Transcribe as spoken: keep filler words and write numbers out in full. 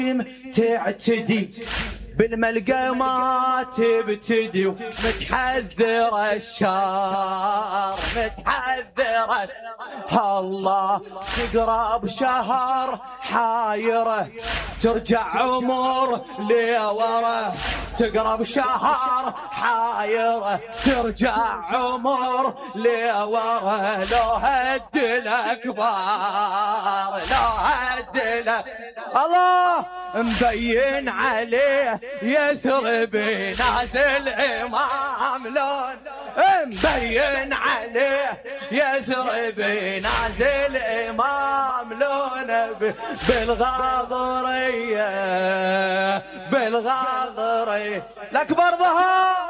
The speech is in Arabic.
تعتدي بالملقى ما تبتدي، متحذر الشر متحذر الله، تقرب شهر حايره ترجع عمر لورا، تقرب شهر حايره ترجع عمر لورا، لو هد الاكبار لو هد الله مبين عليه يثرب نازل امام لون، مبين عليه يثرب نازل امام لون، بالغاضريه بالغاضريه الاكبر ظهر.